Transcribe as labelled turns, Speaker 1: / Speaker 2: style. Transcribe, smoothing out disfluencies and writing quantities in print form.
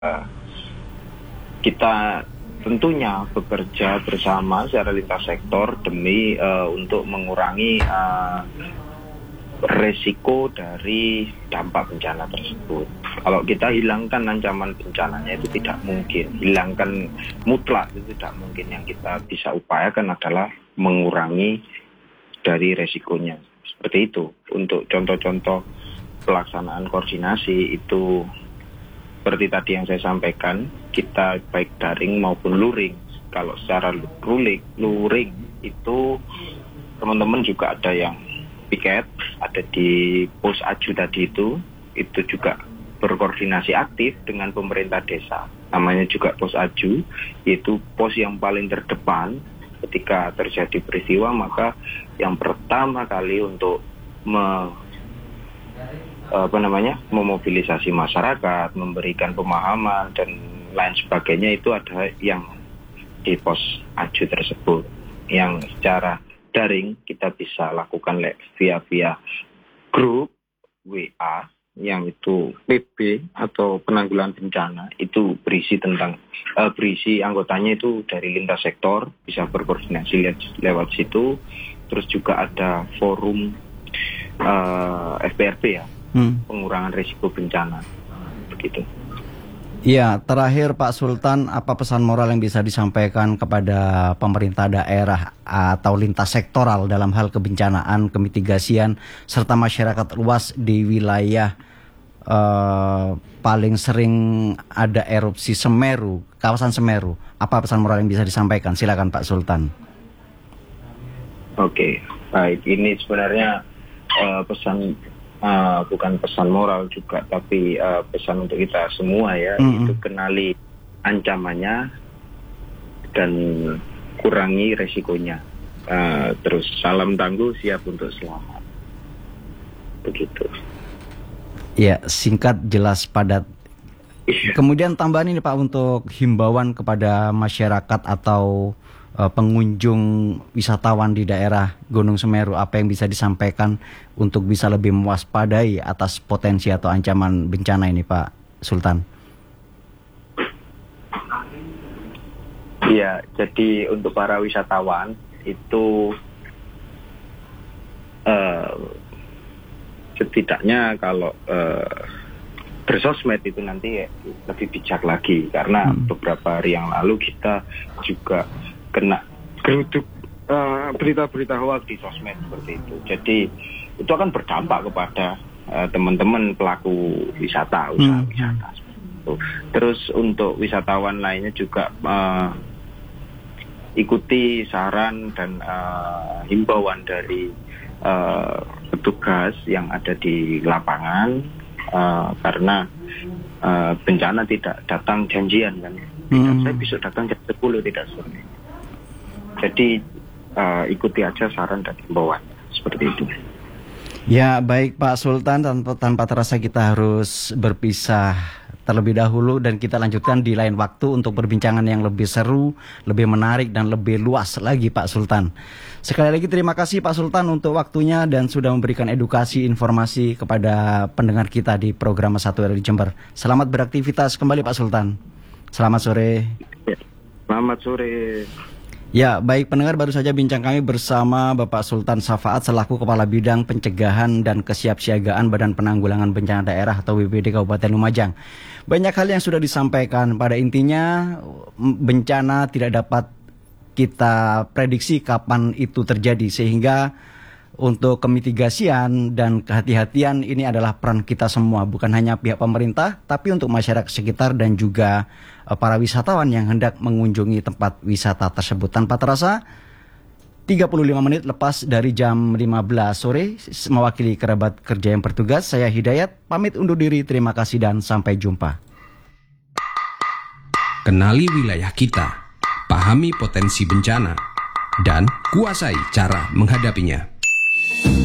Speaker 1: eh, kita tentunya bekerja bersama secara lintas sektor demi untuk mengurangi resiko dari dampak bencana tersebut. Kalau kita hilangkan ancaman bencananya itu tidak mungkin, hilangkan mutlak itu tidak mungkin. Yang kita bisa upayakan adalah mengurangi dari resikonya. Seperti itu. Untuk contoh-contoh pelaksanaan koordinasi itu seperti tadi yang saya sampaikan, kita baik daring maupun luring. Kalau secara luring itu teman-teman juga ada yang piket, ada di pos aju tadi itu juga berkoordinasi aktif dengan pemerintah desa. Namanya juga pos aju, yaitu pos yang paling terdepan ketika terjadi peristiwa, maka yang pertama kali untuk memobilisasi masyarakat, memberikan pemahaman dan lain sebagainya itu ada yang di pos aju tersebut. Yang secara daring kita bisa lakukan via grup WA yang itu PB atau penanggulangan bencana, itu berisi anggotanya itu dari lintas sektor, bisa berkoordinasi lewat situ. Terus juga ada forum FPRB ya, pengurangan risiko bencana, begitu.
Speaker 2: Iya, terakhir Pak Sultan, apa pesan moral yang bisa disampaikan kepada pemerintah daerah atau lintas sektoral dalam hal kebencanaan, kemitigasian, serta masyarakat luas di wilayah paling sering ada erupsi Semeru, kawasan Semeru? Apa pesan moral yang bisa disampaikan? Silakan Pak Sultan.
Speaker 1: Oke, baik. Ini sebenarnya pesan bukan pesan moral juga, tapi pesan untuk kita semua ya, itu kenali ancamannya dan kurangi resikonya. Terus salam tangguh, siap untuk selamat. Begitu.
Speaker 2: Ya, singkat, jelas, padat. Kemudian tambahan ini Pak, untuk himbauan kepada masyarakat atau pengunjung wisatawan di daerah Gunung Semeru, apa yang bisa disampaikan untuk bisa lebih mewaspadai atas potensi atau ancaman bencana ini Pak Sultan?
Speaker 1: Iya, jadi untuk para wisatawan itu setidaknya kalau bersosmed itu nanti lebih bijak lagi, karena beberapa hari yang lalu kita juga kena geruduk berita-berita hoax di sosmed seperti itu. Jadi itu akan berdampak kepada teman-teman pelaku wisata, usaha wisata. Terus untuk wisatawan lainnya juga ikuti saran dan himbauan dari petugas yang ada di lapangan, karena bencana tidak datang janjian kan. Saya bisa datang jam 10, tidak seperti itu. Jadi ikuti aja saran dan himbauan seperti itu.
Speaker 2: Ya, baik Pak Sultan, tanpa terasa kita harus berpisah terlebih dahulu dan kita lanjutkan di lain waktu untuk perbincangan yang lebih seru, lebih menarik dan lebih luas lagi Pak Sultan. Sekali lagi terima kasih Pak Sultan untuk waktunya dan sudah memberikan edukasi, informasi kepada pendengar kita di program Satu Hari di Jember. Selamat beraktivitas kembali Pak Sultan. Selamat sore.
Speaker 1: Selamat sore.
Speaker 2: Ya, baik pendengar, baru saja bincang kami bersama Bapak Sultan Safaat selaku Kepala Bidang Pencegahan dan Kesiapsiagaan Badan Penanggulangan Bencana Daerah atau BPBD Kabupaten Lumajang. Banyak hal yang sudah disampaikan. Pada intinya, bencana tidak dapat kita prediksi kapan itu terjadi, sehingga untuk kemitigasian dan kehati-hatian ini adalah peran kita semua, bukan hanya pihak pemerintah, tapi untuk masyarakat sekitar dan juga para wisatawan yang hendak mengunjungi tempat wisata tersebut. Tanpa terasa, 35 menit lepas dari jam 15 sore, mewakili kerabat kerja yang bertugas, saya Hidayat, pamit undur diri, terima kasih dan sampai jumpa.
Speaker 3: Kenali wilayah kita, pahami potensi bencana, dan kuasai cara menghadapinya.